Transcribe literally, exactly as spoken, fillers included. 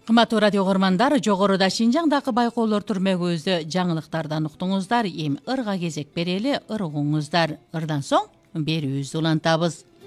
Кымбаттуу радио көрмандар, жогоруда Шинжаңдагы байкоолор түрмөгүбүздө жаңылыктардан уктуңуздар. Эми ырга кезек берели, ыргыңыздар. Ырдан соң берүүбүздү улантабыз.